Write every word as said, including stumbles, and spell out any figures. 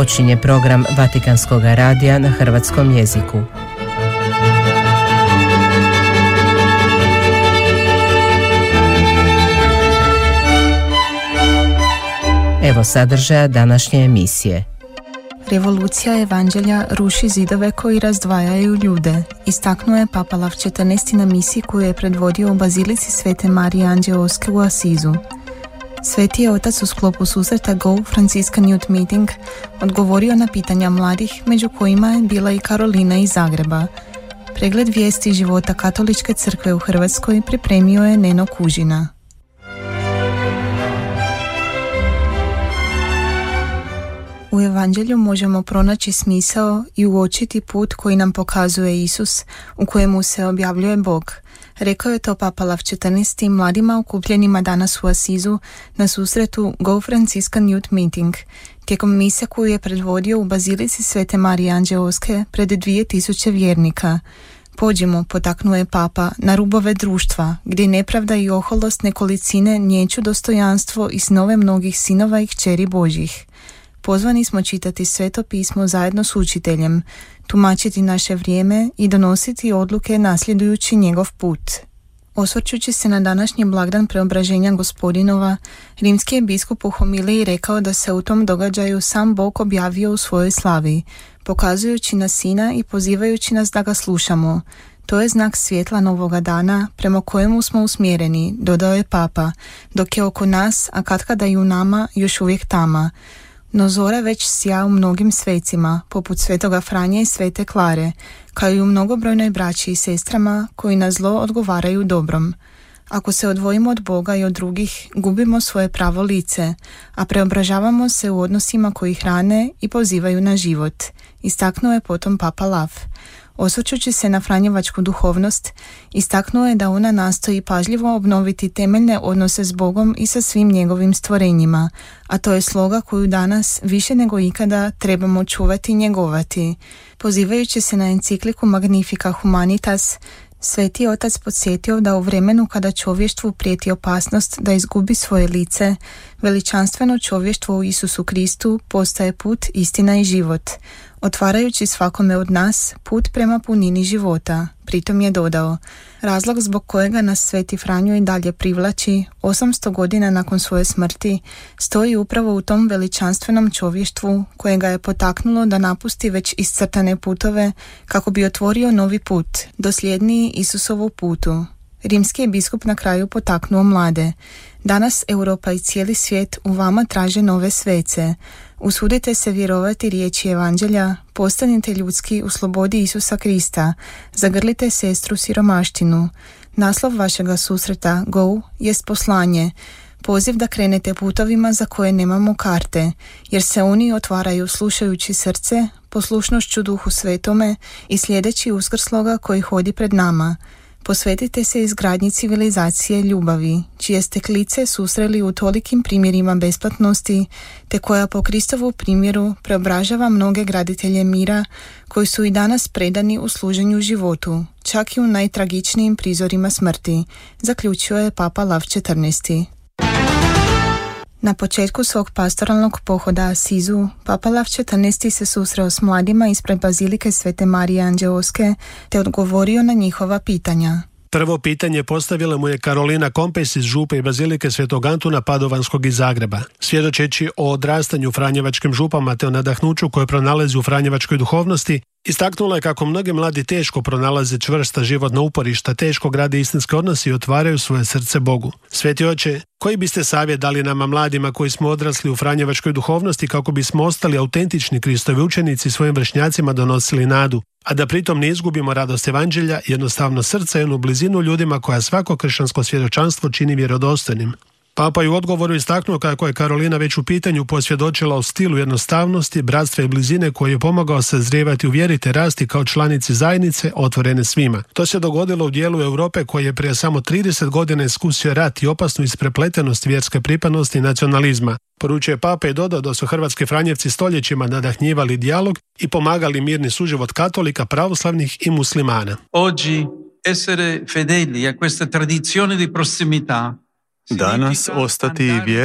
Počinje program Vatikanskog radija na hrvatskom jeziku. Evo sadržaja današnje emisije. Revolucija evanđelja ruši zidove koji razdvajaju ljude, istaknuo je Papa Lav četrnaesti na misiji koju je predvodio u Bazilici Svete Marije Anđeoske u Asizu. Sveti je otac u sklopu susreta Go Franciscan Youth Meeting odgovorio na pitanja mladih, među kojima je bila i Karolina iz Zagreba. Pregled vijesti života Katoličke crkve u Hrvatskoj pripremio je Neno Kužina. U evanđelju možemo pronaći smisao i uočiti put koji nam pokazuje Isus, u kojemu se objavljuje Bog. Rekao je to Papa Lav četrnaesti mladima okupljenima danas u Asizu na susretu Go Franciscan Youth Meeting, tijekom mise koju je predvodio u Bazilici Svete Marije Anđeoske pred dvije tisuće vjernika. Pođimo, potaknuo je Papa, na rubove društva, gdje nepravda i oholost nekolicine nječu dostojanstvo i snove mnogih sinova i kćeri Božjih. Pozvani smo čitati Sveto pismo zajedno s učiteljem, tumačiti naše vrijeme i donositi odluke nasljedujući njegov put. Osvrćući se na današnji blagdan preobraženja Gospodinova, rimski je biskup u homiliji rekao da se u tom događaju sam Bog objavio u svojoj slavi, pokazujući na Sina i pozivajući nas da ga slušamo. To je znak svjetla novoga dana prema kojemu smo usmjereni, dodao je Papa, dok je oko nas, a katkada i u nama, još uvijek tama. No zora već sja u mnogim svecima, poput Svetoga Franje i Svete Klare, kao i u mnogobrojnoj braći i sestrama koji na zlo odgovaraju dobrom. Ako se odvojimo od Boga i od drugih, gubimo svoje pravo lice, a preobražavamo se u odnosima koji hrane i pozivaju na život, istaknuo je potom Papa Lav. Osvrćući se na franjevačku duhovnost, istaknuo je da ona nastoji pažljivo obnoviti temeljne odnose s Bogom i sa svim njegovim stvorenjima, a to je sloga koju danas više nego ikada trebamo čuvati i njegovati. Pozivajući se na encikliku Magnifica Humanitas, Sveti otac podsjetio da u vremenu kada čovještvu prijeti opasnost da izgubi svoje lice, veličanstveno čovještvo u Isusu Kristu postaje put, istina i život, otvarajući svakome od nas put prema punini života. Pritom je dodao, razlog zbog kojega nas Sveti Franjo i dalje privlači, osamsto godina nakon svoje smrti, stoji upravo u tom veličanstvenom čovještvu kojega je potaknulo da napusti već iscrtane putove kako bi otvorio novi put, dosljedniji Isusovu putu. Rimski je biskup na kraju potaknuo mlade. Danas Europa i cijeli svijet u vama traže nove svece. Usudite se vjerovati riječi evanđelja, postanite ljudski u slobodi Isusa Krista, zagrlite sestru siromaštinu. Naslov vašega susreta, Go, jest poslanje, poziv da krenete putovima za koje nemamo karte, jer se oni otvaraju slušajući srce, poslušnošću Duhu Svetome i sljedeći uskrsloga koji hodi pred nama. Posvetite se izgradnji civilizacije ljubavi, čije ste klice susreli u tolikim primjerima besplatnosti, te koja po Kristovu primjeru preobražava mnoge graditelje mira koji su i danas predani u služenju životu, čak i u najtragičnijim prizorima smrti, zaključio je Papa Lav četrnaesti. Na početku svog pastoralnog pohoda Asizu, Papa Lav četrnaesti se susreo s mladima ispred Bazilike Svete Marije Anđeoske te odgovorio na njihova pitanja. Prvo pitanje postavila mu je Karolina Kompes iz župe i Bazilike Svetog Antuna Padovanskog iz Zagreba. Svjedočeći o odrastanju franjevačkim župama te o nadahnuću koje pronalazi u franjevačkoj duhovnosti, istaknula je kako mnogi mladi teško pronalaze čvrsta životna uporišta, teško grade istinske odnose i otvaraju svoje srce Bogu. Sveti oče, koji biste savjet dali nama mladima koji smo odrasli u franjevačkoj duhovnosti kako bismo ostali autentični Kristovi učenici svojim vršnjacima donosili nadu, a da pritom ne izgubimo radost evanđelja, jednostavno srce i onu blizinu ljudima koja svako kršćansko svjedočanstvo čini vjerodostojnim. Papa je u odgovoru istaknuo kako je Karolina već u pitanju posvjedočila o stilu jednostavnosti, bratstva i blizine koji je pomogao sazrijevati u vjeri te rasti kao članici zajednice otvorene svima. To se dogodilo u dijelu Europe koji je prije samo trideset godina iskusio rat i opasnu isprepletenost vjerske pripadnosti i nacionalizma. Poručuje Papa i dodao da su hrvatski franjevci stoljećima nadahnjivali dijalog i pomagali mirni suživot katolika, pravoslavnih i muslimana. Oggi essere fedeli a questa tradizione di prossimità Danas ostati vjerni